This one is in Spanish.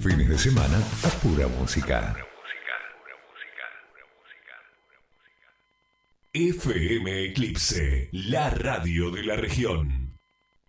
Fines de semana a pura música. FM Eclipse, la radio de la región.